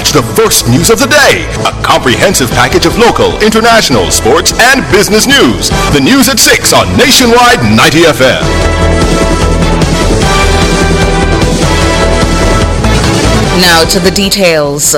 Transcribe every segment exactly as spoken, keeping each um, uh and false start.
Catch the first news of the day. A comprehensive package of local, international, sports, and business news. The news at six on Nationwide ninety F M. Now to the details.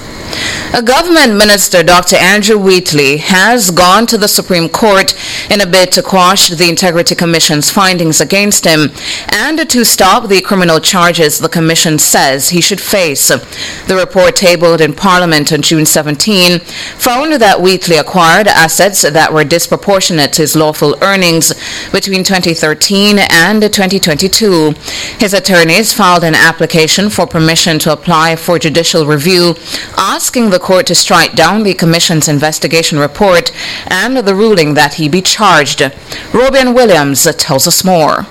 A government minister, Doctor Andrew Wheatley, has gone to the Supreme Court in a bid to quash the Integrity Commission's findings against him and to stop the criminal charges the Commission says he should face. The report tabled in Parliament on June seventeenth found that Wheatley acquired assets that were disproportionate to his lawful earnings between twenty thirteen and twenty twenty-two. His attorneys filed an application for permission to apply for judicial review, asking the court to strike down the Commission's investigation report and the ruling that he be charged. Robin Williams tells us more.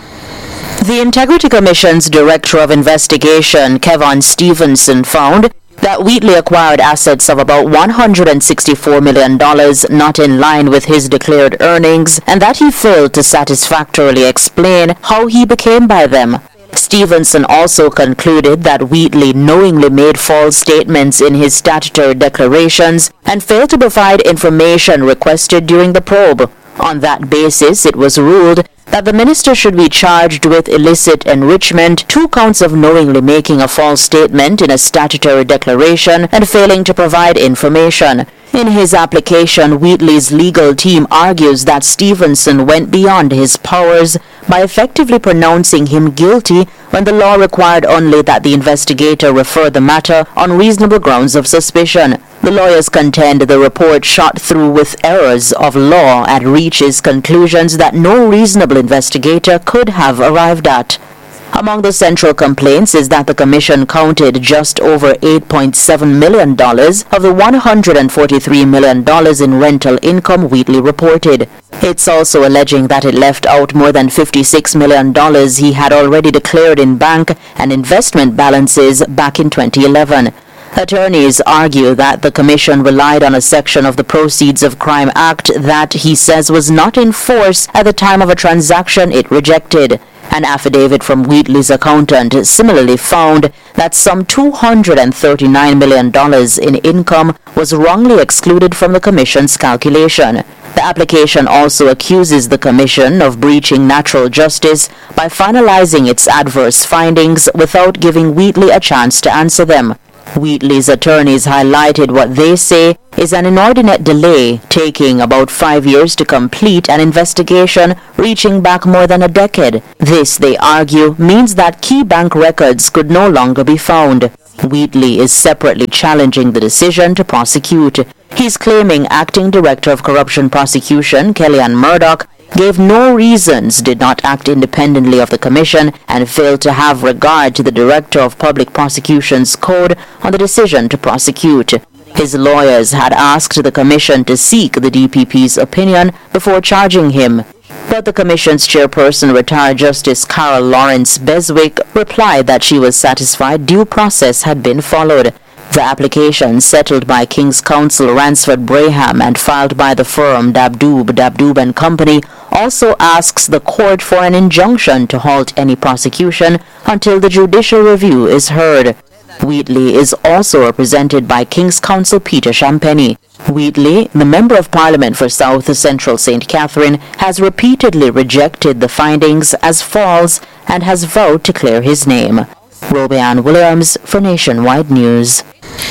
The Integrity Commission's Director of Investigation, Kevin Stevenson, found that Wheatley acquired assets of about one hundred sixty-four million dollars not in line with his declared earnings, and that he failed to satisfactorily explain how he became by them. Stevenson also concluded that Wheatley knowingly made false statements in his statutory declarations and failed to provide information requested during the probe. On that basis, it was ruled that the minister should be charged with illicit enrichment, two counts of knowingly making a false statement in a statutory declaration and failing to provide information. In his application, Wheatley's legal team argues that Stevenson went beyond his powers by effectively pronouncing him guilty when the law required only that the investigator refer the matter on reasonable grounds of suspicion. The lawyers contend the report shot through with errors of law and reaches conclusions that no reasonable investigator could have arrived at. Among the central complaints is that the Commission counted just over eight point seven million dollars of the one hundred forty-three million dollars in rental income Wheatley reported. It's also alleging that it left out more than fifty-six million dollars he had already declared in bank and investment balances back in twenty eleven. Attorneys argue that the Commission relied on a section of the Proceeds of Crime Act that he says was not in force at the time of a transaction it rejected. An affidavit from Wheatley's accountant similarly found that some two hundred thirty-nine million dollars in income was wrongly excluded from the Commission's calculation. The application also accuses the Commission of breaching natural justice by finalizing its adverse findings without giving Wheatley a chance to answer them. Wheatley's attorneys highlighted what they say is an inordinate delay, taking about five years to complete an investigation reaching back more than a decade. This, they argue, means that key bank records could no longer be found. Wheatley is separately challenging the decision to prosecute. He's claiming Acting Director of Corruption Prosecution, Kellyanne Murdoch, gave no reasons, did not act independently of the Commission, and failed to have regard to the Director of Public Prosecution's code on the decision to prosecute. His lawyers had asked the Commission to seek the D P P's opinion before charging him. But the Commission's chairperson, retired Justice Carol Lawrence Beswick, replied that she was satisfied due process had been followed. The application, settled by King's Counsel Ransford Braham and filed by the firm Dabdoob, Dabdoob and Company, also asks the court for an injunction to halt any prosecution until the judicial review is heard. Wheatley is also represented by King's Counsel Peter Champagny. Wheatley, the Member of Parliament for South Central Saint Catherine, has repeatedly rejected the findings as false and has vowed to clear his name. Robianne Williams for Nationwide News.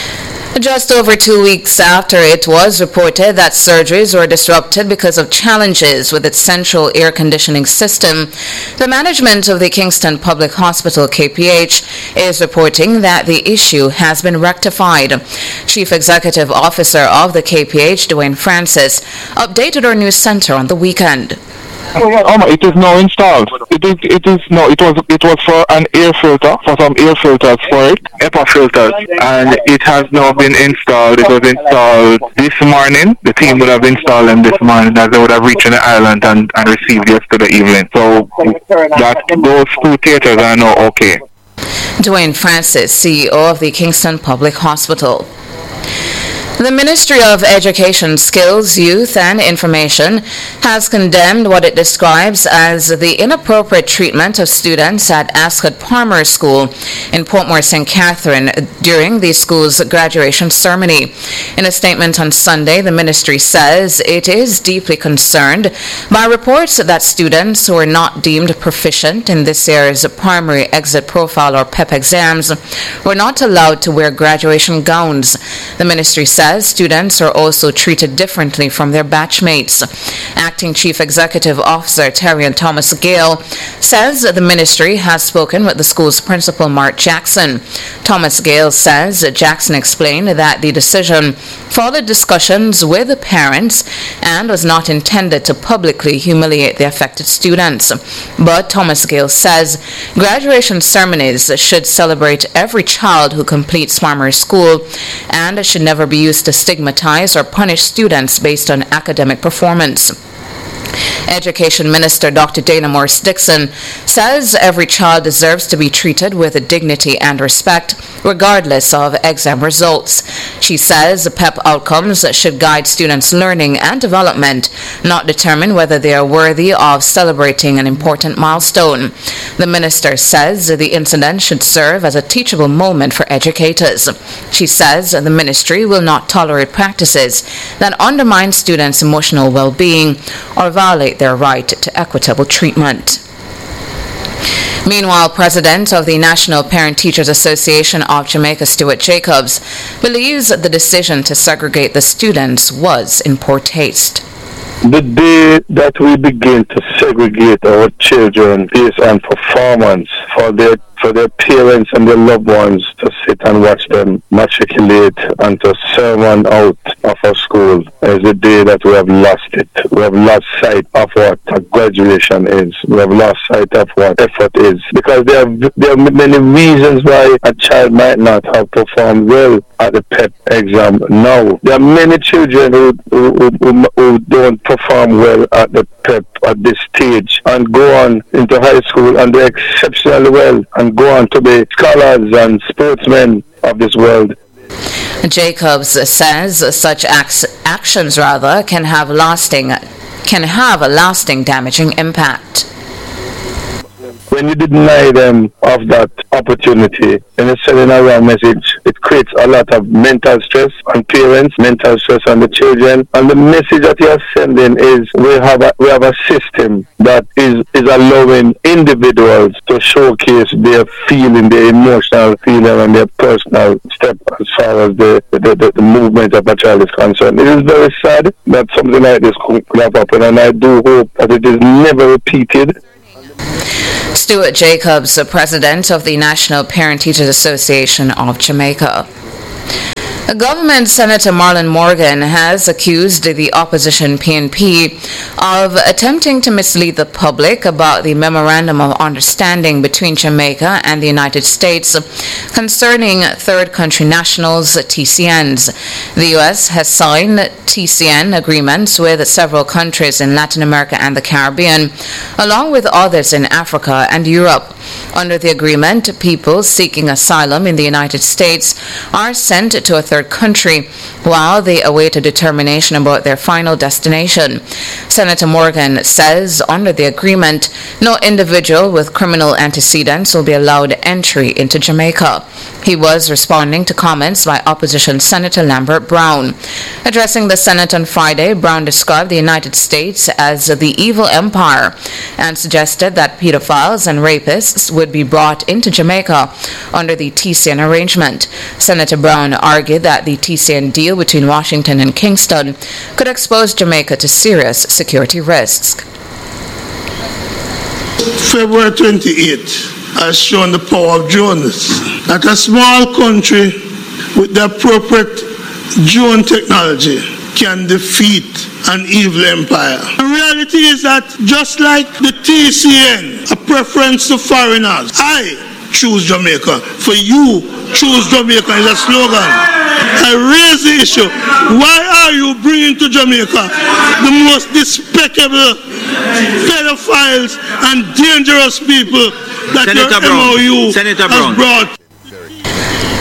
Just over two weeks after it was reported that surgeries were disrupted because of challenges with its central air conditioning system, the management of the Kingston Public Hospital, K P H, is reporting that the issue has been rectified. Chief Executive Officer of the K P H, Dwayne Francis, updated our news center on the weekend. Oh, yeah, oh no, it is now installed. It is, it is, no, it was, it was for an air filter, for some air filters for it, E P A filters, and it has now been installed. It was installed this morning. The team would have installed them this morning as they would have reached the island and, and received yesterday evening. So that those two theaters are now okay. Dwayne Francis, C E O of the Kingston Public Hospital. The Ministry of Education, Skills, Youth and Information has condemned what it describes as the inappropriate treatment of students at Ascot Palmer School in Portmore Saint Catherine during the school's graduation ceremony. In a statement on Sunday, the ministry says it is deeply concerned by reports that students who are not deemed proficient in this year's primary exit profile or P E P exams were not allowed to wear graduation gowns. The ministry says students are also treated differently from their batchmates. Acting Chief Executive Officer Terrian Thomas Gale says the ministry has spoken with the school's principal, Mark Jackson. Thomas Gale says Jackson explained that the decision followed discussions with the parents and was not intended to publicly humiliate the affected students. But Thomas Gale says graduation ceremonies should celebrate every child who completes primary school and should never be used to stigmatize or punish students based on academic performance. Education Minister Doctor Dana Morris Dixon says every child deserves to be treated with dignity and respect, regardless of exam results. She says P E P outcomes should guide students' learning and development, not determine whether they are worthy of celebrating an important milestone. The minister says the incident should serve as a teachable moment for educators. She says the ministry will not tolerate practices that undermine students' emotional well-being or violate their right to equitable treatment. Meanwhile, President of the National Parent-Teachers Association of Jamaica, Stuart Jacobs, believes the decision to segregate the students was in poor taste. The day that we begin to segregate our children based on performance for their for their parents and their loved ones to sit and watch them matriculate and to sermon out of our school is the day that we have lost it. We have lost sight of what a graduation is. We have lost sight of what effort is. Because there are, there are many reasons why a child might not have performed well at the P E P exam now. There are many children who, who, who, who don't perform well at the P E P at this stage and go on into high school and do exceptionally well and go on to be scholars and sportsmen of this world. Jacobs says such acts, actions rather can have lasting can have a lasting damaging impact. When you deny them of that opportunity and you're sending a wrong message, it creates a lot of mental stress on parents, mental stress on the children. And the message that you're sending is we have a, we have a system that is, is allowing individuals to showcase their feeling, their emotional feeling and their personal step as far as the, the, the, the movement of a child is concerned. It is very sad that something like this could have happened, and I do hope that it is never repeated. Stuart Jacobs, the president of the National Parent-Teachers Association of Jamaica. Government Senator Marlon Morgan has accused the opposition P N P of attempting to mislead the public about the Memorandum of Understanding between Jamaica and the United States concerning third country nationals, T C Ns. The U S has signed T C N agreements with several countries in Latin America and the Caribbean, along with others in Africa and Europe. Under the agreement, people seeking asylum in the United States are sent to a third country while they await a determination about their final destination. Senator Morgan says under the agreement, no individual with criminal antecedents will be allowed entry into Jamaica. He was responding to comments by opposition Senator Lambert Brown. Addressing the Senate on Friday, Brown described the United States as the evil empire and suggested that pedophiles and rapists would be brought into Jamaica under the T C N arrangement. Senator Brown argued that the T C N deal between Washington and Kingston could expose Jamaica to serious security risks. February twenty-eighth has shown the power of drones. That a small country with the appropriate drone technology can defeat an evil empire. The reality is that just like the T C N, a preference to foreigners, I choose Jamaica. For you, choose Jamaica is a slogan. I raise the issue. Why are you bringing to Jamaica the most despicable pedophiles and dangerous people that Senator your Brown. M O U Senator has Brown. brought?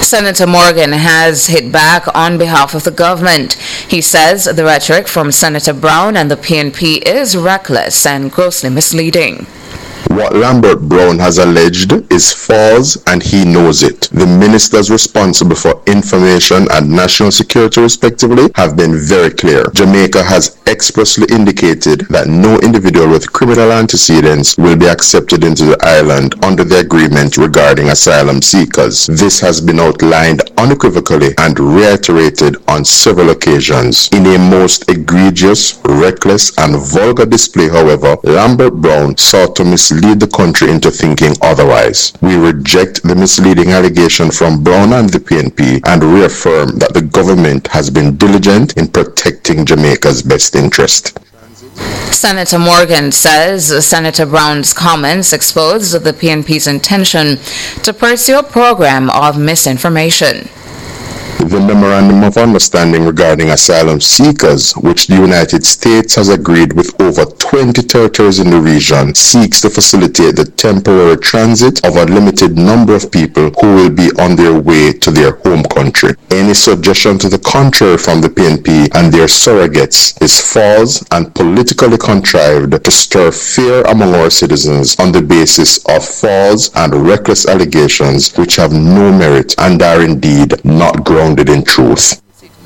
Senator Morgan has hit back on behalf of the government. He says the rhetoric from Senator Brown and the P N P is reckless and grossly misleading. What Lambert Brown has alleged is false, and he knows it. The ministers responsible for information and national security respectively have been very clear. Jamaica has expressly indicated that no individual with criminal antecedents will be accepted into the island under the agreement regarding asylum seekers. This has been outlined unequivocally and reiterated on several occasions. In a most egregious, reckless, and vulgar display, however, Lambert Brown sought to mislead lead the country into thinking otherwise. We reject the misleading allegation from Brown and the P N P and reaffirm that the government has been diligent in protecting Jamaica's best interest. Senator Morgan says Senator Brown's comments expose the P N P's intention to pursue a program of misinformation. The Memorandum of Understanding regarding asylum seekers, which the United States has agreed with over twenty territories in the region, seeks to facilitate the temporary transit of a limited number of people who will be on their way to their home country. Any suggestion to the contrary from the P N P and their surrogates is false and politically contrived to stir fear among our citizens on the basis of false and reckless allegations which have no merit and are indeed not grounded in truth.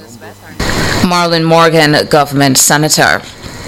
Marlon Morgan, government senator.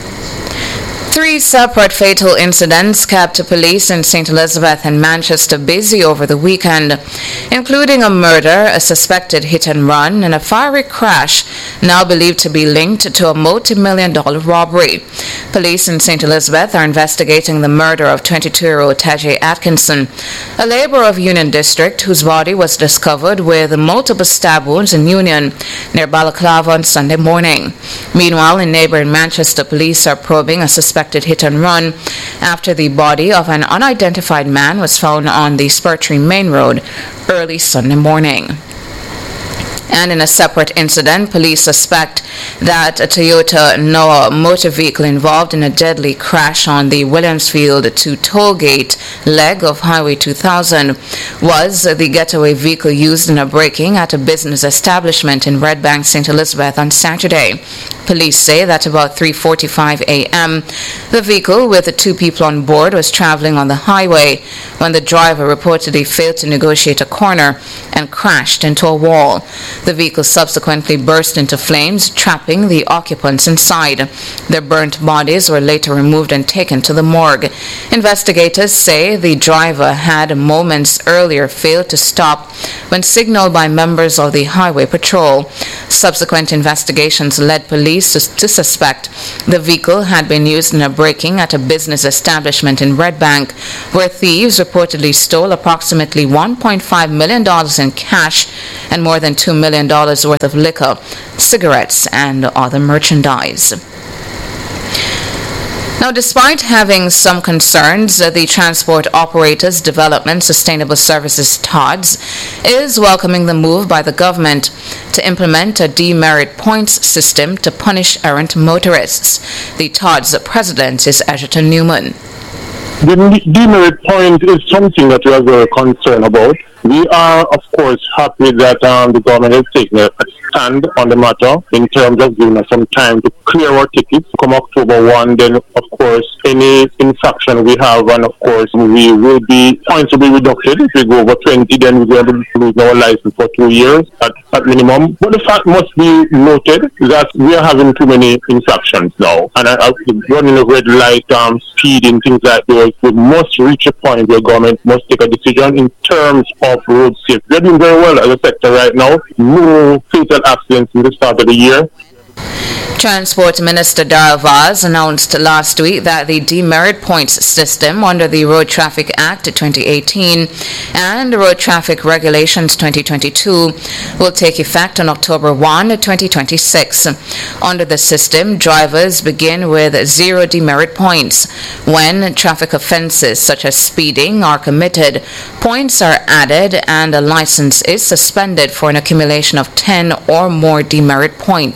Three separate fatal incidents kept police in Saint Elizabeth and Manchester busy over the weekend, including a murder, a suspected hit and run, and a fiery crash now believed to be linked to a multi-million dollar robbery. Police in Saint Elizabeth are investigating the murder of twenty-two-year-old Tajay Atkinson, a laborer of Union District whose body was discovered with multiple stab wounds in Union near Balaclava on Sunday morning. Meanwhile, in neighboring Manchester, police are probing a suspected hit and run after the body of an unidentified man was found on the Spurtree Main Road early Sunday morning. And in a separate incident, police suspect that a Toyota Noah motor vehicle involved in a deadly crash on the Williamsfield to Tollgate leg of Highway two thousand was the getaway vehicle used in a break-in at a business establishment in Red Bank, Saint Elizabeth on Saturday. Police say that about three forty-five a.m., the vehicle with two people on board was traveling on the highway when the driver reportedly failed to negotiate a corner and crashed into a wall. The vehicle subsequently burst into flames, trapping the occupants inside. Their burnt bodies were later removed and taken to the morgue. Investigators say the driver had moments earlier failed to stop when signaled by members of the highway patrol. Subsequent investigations led police to, to suspect the vehicle had been used in a break-in at a business establishment in Red Bank, where thieves reportedly stole approximately one point five million dollars in cash and more than two million dollars worth of liquor, cigarettes, and other merchandise. Now, despite having some concerns, uh, the Transport Operators Development Sustainable Services T O D S is welcoming the move by the government to implement a demerit points system to punish errant motorists. The T O D S president is Edgerton Newman. The demerit point is something that we are very concerned about. We are, of course, happy that um, the government is taking a stand on the matter in terms of giving us some time to clear our tickets. Come October first, then, of course, any infraction we have, and of course, we will be, points will be reducted. If we go over twenty, then we're going to lose our license for two years at, at minimum. But the fact must be noted that we are having too many infractions now. And uh, running a red light, um, speeding, things like those, we must reach a point where government must take a decision in terms of road safety. We're doing very well as a sector right now. No fatal accidents in the start of the year. Transport Minister Darrell Vaz announced last week that the demerit points system under the Road Traffic Act twenty eighteen and Road Traffic Regulations twenty twenty-two will take effect on October first, twenty twenty-six. Under the system, drivers begin with zero demerit points. When traffic offenses such as speeding are committed, points are added and a license is suspended for an accumulation of ten or more demerit points.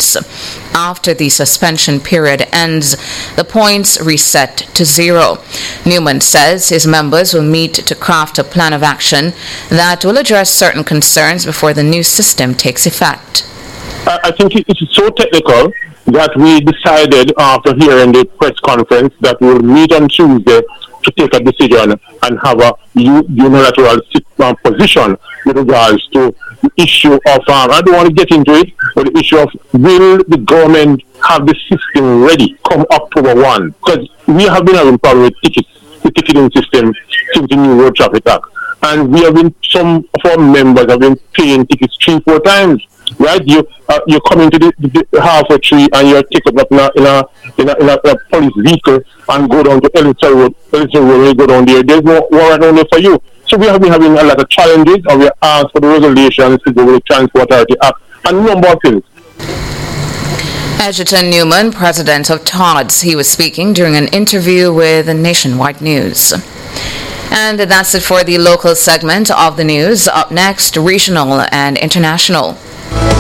After the suspension period ends, the points reset to zero. Newman says his members will meet to craft a plan of action that will address certain concerns before the new system takes effect. I think it's so technical that we decided after hearing the press conference that we will meet on Tuesday to take a decision and have a unilateral position with regards to the issue of, um, I don't want to get into it, but the issue of will the government have the system ready come October first? Because we have been having problems with tickets, the ticketing system since the new Road Traffic Act. And we have been, some of our members have been paying tickets three, four times. Right, you uh, you come into the, the, the halfway tree and you're taken up in a in a, in a in a in a police vehicle and go down to Ellison Road. Ellison Road, when you go down there, there's no warrant only for you. So we have been having a lot of challenges, and we asked for the regulations to do with the Transport Authority Act and a number of things. Edgerton Newman, president of T O D S, he was speaking during an interview with Nationwide News. And that's it for the local segment of the news. Up next, regional and international.